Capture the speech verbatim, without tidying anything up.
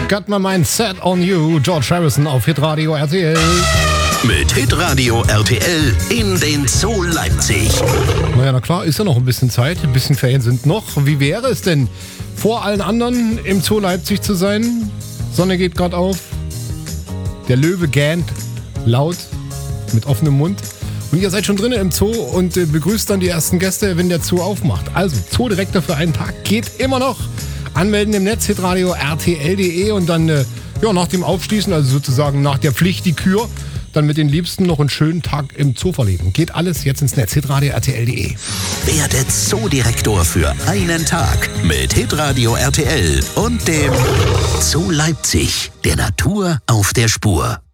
Got my mind set on you, George Harrison auf Hitradio R T L. Mit Hitradio R T L in den Zoo Leipzig. Naja, na klar, ist ja noch ein bisschen Zeit, ein bisschen Ferien sind noch. Wie wäre es denn, vor allen anderen im Zoo Leipzig zu sein? Sonne geht gerade auf, der Löwe gähnt laut, mit offenem Mund. Und ihr seid schon drinnen im Zoo und äh, begrüßt dann die ersten Gäste, wenn der Zoo aufmacht. Also, Zoodirektor für einen Tag geht immer noch. Anmelden im Netz, hitradio R T L punkt de und dann äh, ja, nach dem Aufschließen, also sozusagen nach der Pflicht die Kür, dann mit den Liebsten noch einen schönen Tag im Zoo verleben. Geht alles jetzt ins Netz, hitradio R T L punkt de. Werde Zoodirektor für einen Tag mit Hitradio R T L und dem Zoo Leipzig, der Natur auf der Spur.